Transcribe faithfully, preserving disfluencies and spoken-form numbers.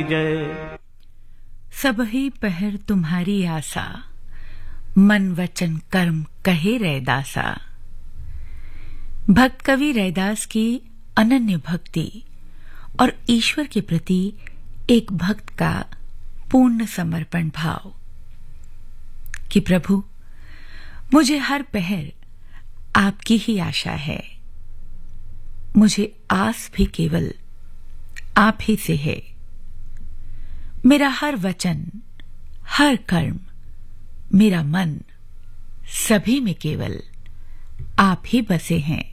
जय। सबही पहर तुम्हारी आशा, मन वचन कर्म कहे रैदासा। भक्त कवि रैदास की अनन्य भक्ति और ईश्वर के प्रति एक भक्त का पूर्ण समर्पण भाव कि प्रभु, मुझे हर पहर आपकी ही आशा है। मुझे आस भी केवल आप ही से है। मेरा हर वचन, हर कर्म, मेरा मन, सभी में केवल आप ही बसे हैं।